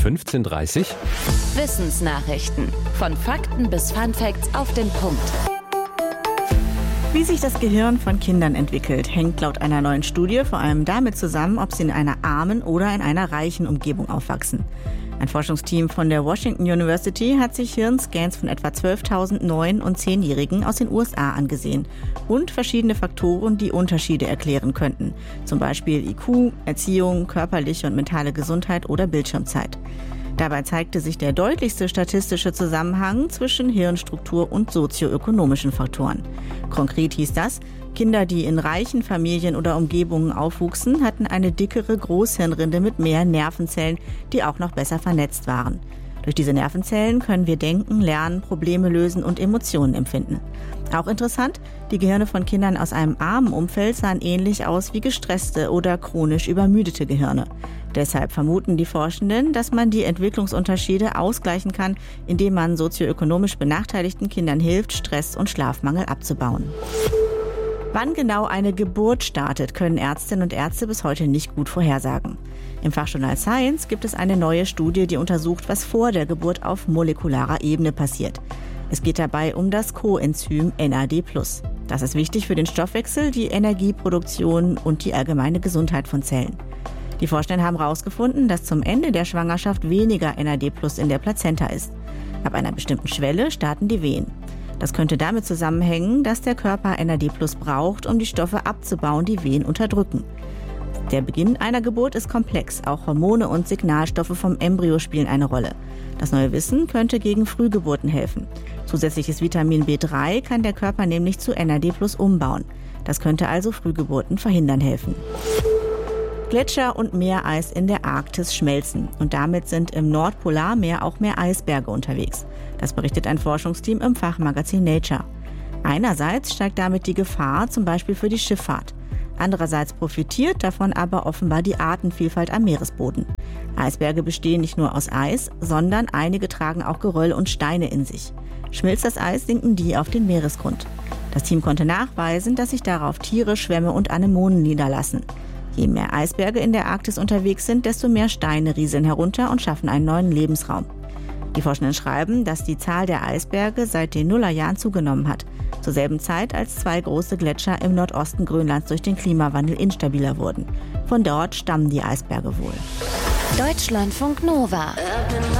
15:30 Uhr. Wissensnachrichten. Von Fakten bis Funfacts auf den Punkt. Wie sich das Gehirn von Kindern entwickelt, hängt laut einer neuen Studie vor allem damit zusammen, ob sie in einer armen oder in einer reichen Umgebung aufwachsen. Ein Forschungsteam von der Washington University hat sich Hirnscans von etwa 12.000 9- und 10-Jährigen aus den USA angesehen und verschiedene Faktoren, die Unterschiede erklären könnten. Zum Beispiel IQ, Erziehung, körperliche und mentale Gesundheit oder Bildschirmzeit. Dabei zeigte sich der deutlichste statistische Zusammenhang zwischen Hirnstruktur und sozioökonomischen Faktoren. Konkret hieß das, Kinder, die in reichen Familien oder Umgebungen aufwuchsen, hatten eine dickere Großhirnrinde mit mehr Nervenzellen, die auch noch besser vernetzt waren. Durch diese Nervenzellen können wir denken, lernen, Probleme lösen und Emotionen empfinden. Auch interessant, die Gehirne von Kindern aus einem armen Umfeld sahen ähnlich aus wie gestresste oder chronisch übermüdete Gehirne. Deshalb vermuten die Forschenden, dass man die Entwicklungsunterschiede ausgleichen kann, indem man sozioökonomisch benachteiligten Kindern hilft, Stress und Schlafmangel abzubauen. Wann genau eine Geburt startet, können Ärztinnen und Ärzte bis heute nicht gut vorhersagen. Im Fachjournal Science gibt es eine neue Studie, die untersucht, was vor der Geburt auf molekularer Ebene passiert. Es geht dabei um das Coenzym NAD+. Das ist wichtig für den Stoffwechsel, die Energieproduktion und die allgemeine Gesundheit von Zellen. Die Forschenden haben herausgefunden, dass zum Ende der Schwangerschaft weniger NAD+ in der Plazenta ist. Ab einer bestimmten Schwelle starten die Wehen. Das könnte damit zusammenhängen, dass der Körper NAD+ braucht, um die Stoffe abzubauen, die Wehen unterdrücken. Der Beginn einer Geburt ist komplex. Auch Hormone und Signalstoffe vom Embryo spielen eine Rolle. Das neue Wissen könnte gegen Frühgeburten helfen. Zusätzliches Vitamin B3 kann der Körper nämlich zu NAD+ umbauen. Das könnte also Frühgeburten verhindern helfen. Gletscher und Meereis in der Arktis schmelzen und damit sind im Nordpolarmeer auch mehr Eisberge unterwegs. Das berichtet ein Forschungsteam im Fachmagazin Nature. Einerseits steigt damit die Gefahr, zum Beispiel für die Schifffahrt. Andererseits profitiert davon aber offenbar die Artenvielfalt am Meeresboden. Eisberge bestehen nicht nur aus Eis, sondern einige tragen auch Geröll und Steine in sich. Schmilzt das Eis, sinken die auf den Meeresgrund. Das Team konnte nachweisen, dass sich darauf Tiere, Schwämme und Anemonen niederlassen. Je mehr Eisberge in der Arktis unterwegs sind, desto mehr Steine rieseln herunter und schaffen einen neuen Lebensraum. Die Forschenden schreiben, dass die Zahl der Eisberge seit den Nullerjahren zugenommen hat. Zur selben Zeit, als 2 große Gletscher im Nordosten Grönlands durch den Klimawandel instabiler wurden. Von dort stammen die Eisberge wohl. Deutschlandfunk Nova.